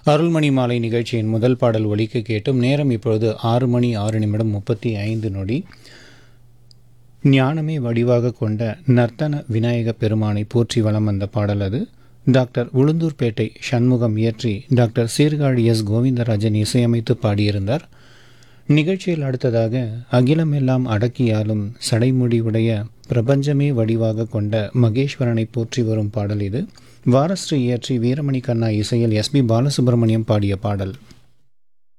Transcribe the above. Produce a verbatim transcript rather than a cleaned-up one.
அருள்மணி மாலை நிகழ்ச்சியின் முதல் பாடல் ஒலிக்க கேட்டும். நேரம் இப்பொழுது ஆறு மணி ஆறு நிமிடம் முப்பத்தி ஐந்து நொடி. ஞானமே வடிவாக கொண்ட நர்த்தன விநாயக பெருமானை போற்றி வலம் வந்த பாடல் அது. டாக்டர் உளுந்தூர்பேட்டை சண்முகம் இயற்றி டாக்டர் சீர்காழி எஸ் கோவிந்தராஜன் இசையமைத்து பாடியிருந்தார். நிகழ்ச்சியில் அடுத்ததாக அகிலம் எல்லாம் அடக்கியாலும் சடைமுடி உடைய பிரபஞ்சமே வடிவாக கொண்ட மகேஸ்வரனை போற்றி வரும் பாடல் இது. வாரஸ்ரீ இயற்றி வீரமணி கண்ணா இசையில் எஸ் பி பாலசுப்ரமணியம் பாடிய பாடல்.